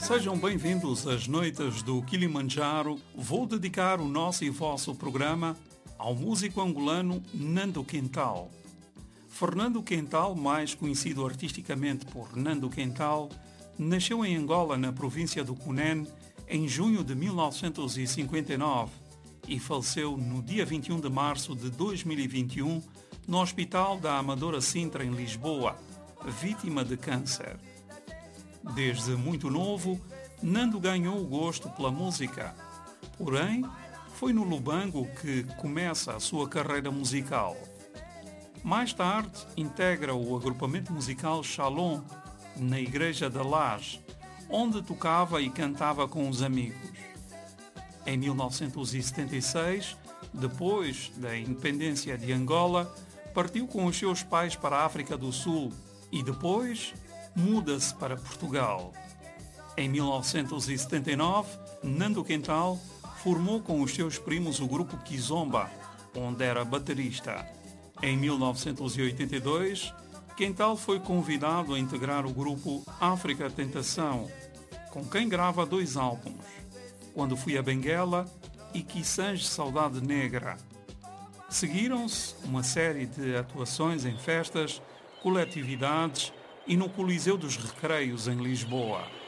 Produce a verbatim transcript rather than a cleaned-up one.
Sejam bem-vindos às noites do Kilimanjaro. Vou dedicar o nosso e vosso programa ao músico angolano Nando Quental. Fernando Quental, mais conhecido artisticamente por Nando Quental, nasceu em Angola, na província do Cunene, em junho de mil novecentos e cinquenta e nove e faleceu no dia vinte e um de março de dois mil e vinte e um no Hospital da Amadora Sintra, em Lisboa, vítima de câncer. Desde muito novo, Nando ganhou o gosto pela música. Porém, foi no Lubango que começa a sua carreira musical. Mais tarde, integra o agrupamento musical Shalom, na Igreja da Laje, onde tocava e cantava com os amigos. Em mil novecentos e setenta e seis, depois da independência de Angola, partiu com os seus pais para a África do Sul e depois muda-se para Portugal. Em mil novecentos e setenta e nove, Nando Quental formou com os seus primos o grupo Kizomba, onde era baterista. Em mil novecentos e oitenta e dois, Quental foi convidado a integrar o grupo África Tentação, com quem grava dois álbuns, Quando Fui a Benguela e Kissange Saudade Negra. Seguiram-se uma série de atuações em festas, coletividades e no Coliseu dos Recreios, em Lisboa.